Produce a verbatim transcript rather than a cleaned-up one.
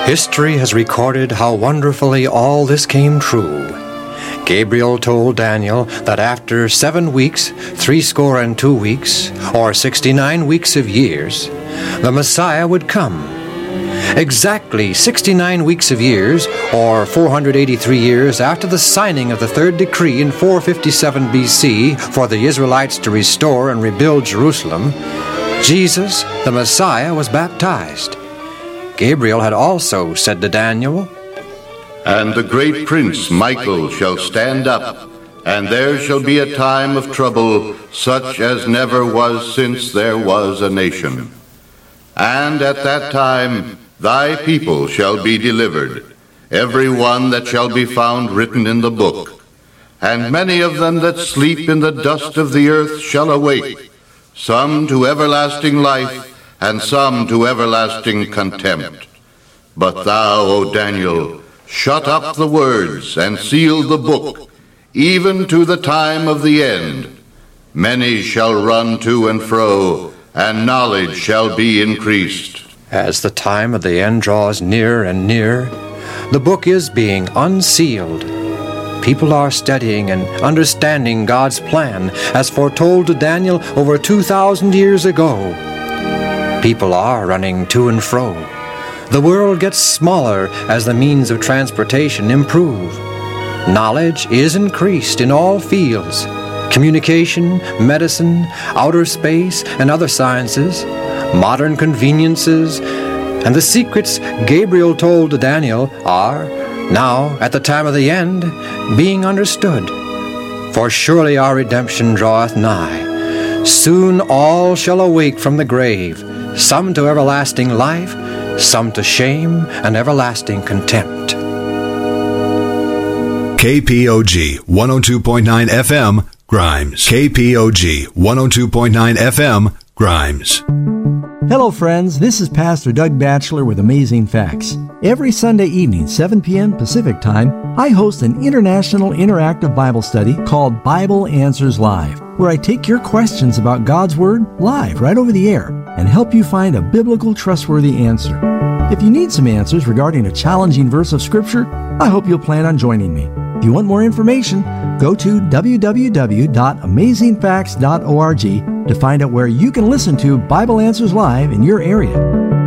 History has recorded how wonderfully all this came true. Gabriel told Daniel that after seven weeks, threescore and two weeks, or sixty-nine weeks of years, the Messiah would come. Exactly sixty-nine weeks of years, or four hundred eighty-three years after the signing of the third decree in four fifty-seven B C for the Israelites to restore and rebuild Jerusalem, Jesus, the Messiah, was baptized. Gabriel had also said to Daniel, "And the great prince Michael shall stand up, and there shall be a time of trouble, such as never was since there was a nation. And at that time thy people shall be delivered, every one that shall be found written in the book. And many of them that sleep in the dust of the earth shall awake, some to everlasting life, and some to everlasting contempt. But thou, O Daniel, shut up the words and seal the book, even to the time of the end. Many shall run to and fro, and knowledge shall be increased." As the time of the end draws nearer and nearer, the book is being unsealed. People are studying and understanding God's plan as foretold to Daniel over two thousand years ago. People are running to and fro. The world gets smaller as the means of transportation improve. Knowledge is increased in all fields: communication, medicine, outer space, and other sciences, modern conveniences, and the secrets Gabriel told to Daniel are, now, at the time of the end, being understood. For surely our redemption draweth nigh. Soon all shall awake from the grave, some to everlasting life, some to shame and everlasting contempt. K P O G one oh two point nine F M, Grimes. K P O G one oh two point nine F M, Grimes. Hello friends, this is Pastor Doug Batchelor with Amazing Facts. Every Sunday evening, seven p.m. Pacific Time, I host an international interactive Bible study called Bible Answers Live, where I take your questions about God's Word live right over the air and help you find a biblical, trustworthy answer. If you need some answers regarding a challenging verse of Scripture, I hope you'll plan on joining me. If you want more information, go to w w w dot amazing facts dot org to find out where you can listen to Bible Answers Live in your area.